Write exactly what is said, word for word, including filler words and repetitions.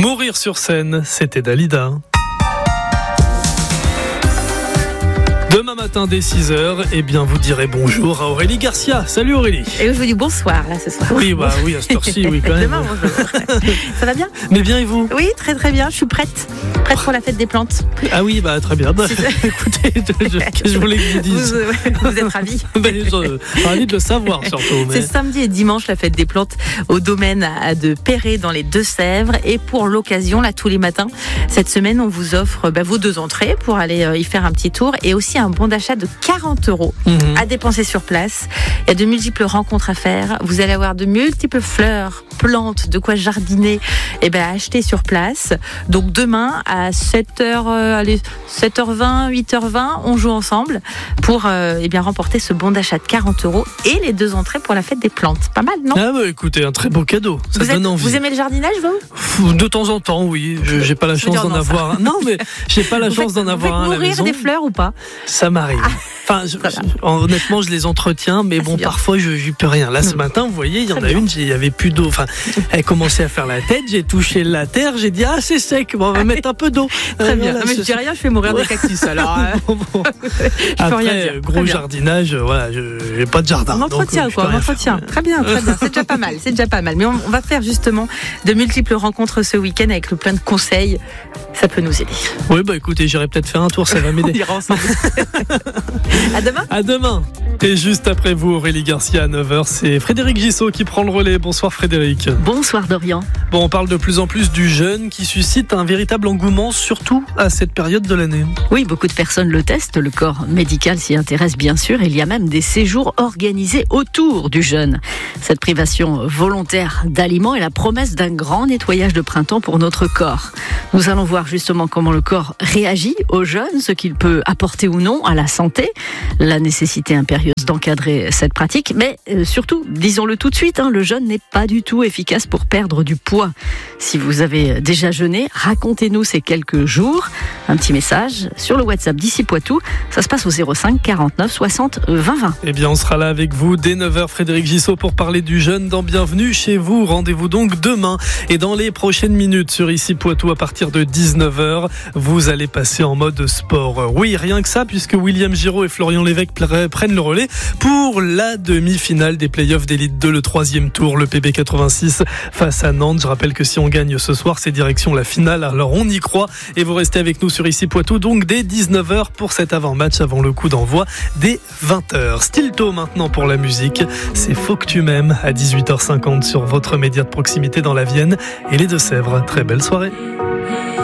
Mourir sur scène, c'était Dalida. Demain matin dès six heures, eh bien vous direz bonjour à Aurélie Garcia. Salut Aurélie. Et je vous dis bonsoir là ce soir. Oui, bah oui, à cette heure-ci, oui quand même. Demain, bonjour. Ça va bien? Mais bien et vous? Oui, très très bien. Je suis prête. Prête pour la fête des plantes. Ah oui, bah très bien. Bah, écoutez, je, je, qu'est-ce que je voulais que je vous dise? Vous, vous êtes ravis. Ben, je, ravis de le savoir surtout. Mais... C'est samedi et dimanche la fête des plantes au domaine de Perret dans les Deux-Sèvres. Et pour l'occasion, là tous les matins, cette semaine, on vous offre bah, vos deux entrées pour aller y faire un petit tour et aussi un bon d'achat de quarante euros mmh. à dépenser sur place. Il y a de multiples rencontres à faire. Vous allez avoir de multiples fleurs, plantes, de quoi jardiner et ben, à acheter sur place. Donc demain à sept heures, euh, allez, sept heures vingt, huit heures vingt, on joue ensemble pour euh, eh bien, remporter ce bon d'achat de quarante euros et les deux entrées pour la fête des plantes. Pas mal, non? Ah bah écoutez, un très beau cadeau. Ça vous, donne êtes, envie. Vous aimez le jardinage, vous? De temps en temps, oui. Je, j'ai pas la chance d'en avoir un. Non, mais j'ai pas la vous chance faites, d'en avoir un à la maison. Vous faites mourir des fleurs ou pas? Ça m'arrive. Ah. Enfin, je, honnêtement, je les entretiens, mais ah, bon, parfois, je n'y peux rien. Là, ce matin, vous voyez, il y en a une, il y avait plus d'eau. Enfin, elle commençait à faire la tête, j'ai touché la terre, j'ai dit, ah, c'est sec, bon, on va mettre un peu d'eau. Très euh, bien. Voilà, non, mais je dis rien, je fais mourir des cactus, alors. bon, bon. je Après, peux rien dire. gros jardinage, voilà, je n'ai pas de jardin. On entretient, quoi, on entretient. Très bien, très bien. C'est déjà pas mal, c'est déjà pas mal. Mais on, on va faire justement de multiples rencontres ce week-end avec le plein de conseils. Ça peut nous aider. Oui, bah écoutez, j'irai peut-être faire un tour, ça va m'aider. On ira ensemble. À demain. À demain. Et juste après vous, Aurélie Garcia, à neuf heures, c'est Frédéric Gissot qui prend le relais. Bonsoir Frédéric. Bonsoir Dorian. Bon, on parle de plus en plus du jeûne qui suscite un véritable engouement, surtout à cette période de l'année. Oui, beaucoup de personnes le testent, le corps médical s'y intéresse bien sûr, et il y a même des séjours organisés autour du jeûne. Cette privation volontaire d'aliments est la promesse d'un grand nettoyage de printemps pour notre corps. Nous allons voir justement comment le corps réagit au jeûne, ce qu'il peut apporter ou non à la santé, la nécessité impérieuse d'encadrer cette pratique, mais euh, surtout, disons-le tout de suite, hein, le jeûne n'est pas du tout efficace pour perdre du poids. Si vous avez déjà jeûné, racontez-nous ces quelques jours. Un petit message sur le WhatsApp d'Ici Poitou. Ça se passe au zéro cinq quarante-neuf soixante vingt vingt. Eh bien, on sera là avec vous dès neuf heures, Frédéric Gissot, pour parler du jeûne dans Bienvenue chez vous. Rendez-vous donc demain et dans les prochaines minutes sur Ici Poitou à partir de dix-neuf heures. Vous allez passer en mode sport. Oui, rien que ça, puisque William Giraud et Florian Lévesque prennent le relais pour la demi-finale des playoffs d'élite deux, le troisième tour, le P B quatre-vingt-six face à Nantes. Je rappelle que si on gagne ce soir, c'est direction la finale. Alors on y croit et vous restez avec nous sur Ici Poitou, donc dès dix-neuf heures pour cet avant-match avant le coup d'envoi dès vingt heures. Stilto maintenant pour la musique. C'est Faut que tu m'aimes à dix-huit heures cinquante sur votre média de proximité dans la Vienne et les Deux-Sèvres. Très belle soirée.